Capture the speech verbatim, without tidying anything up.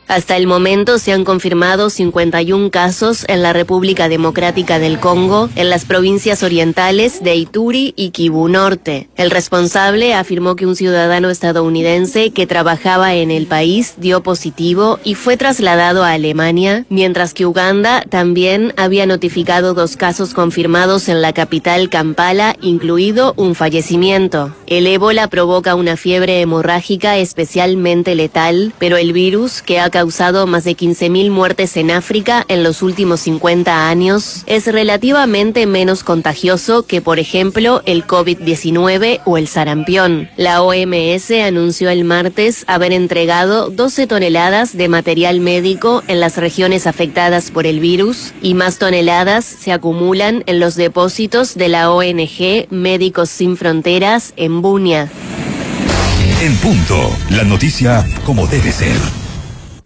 Hasta el momento se han confirmado cincuenta y un casos en la República Democrática del Congo, en las provincias orientales de Ituri y Kivu Norte. El responsable afirmó que un ciudadano estadounidense que trabajaba en el país dio positivo y fue trasladado a Alemania, mientras que Uganda también había notificado dos casos confirmados en la capital Kampala, incluido un fallecimiento. El ébola provoca una fiebre hemorrágica especialmente letal, pero el virus, que ha causado más de quince mil muertes en África en los últimos cincuenta años, es relativamente menos contagioso que, por ejemplo, el COVID diecinueve o el sarampión. La O M S anunció el martes haber entregado doce toneladas de material médico en las regiones afectadas por el virus y más toneladas se acumulan en los depósitos de la O N G Médicos Sin Fronteras en Bunia. En punto, la noticia como debe ser.